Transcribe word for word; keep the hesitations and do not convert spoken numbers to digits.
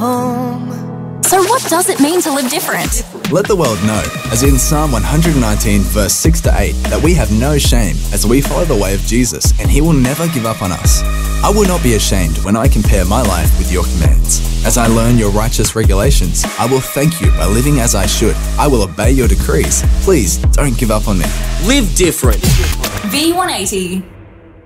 home. So what does it mean to live different? Let the world know, as in Psalm one hundred nineteen verse six to eight, that we have no shame as we follow the way of Jesus, and He will never give up on us. I will not be ashamed when I compare my life with your commands. As I learn your righteous regulations, I will thank you by living as I should. I will obey your decrees. Please don't give up on me. Live different. V one eighty.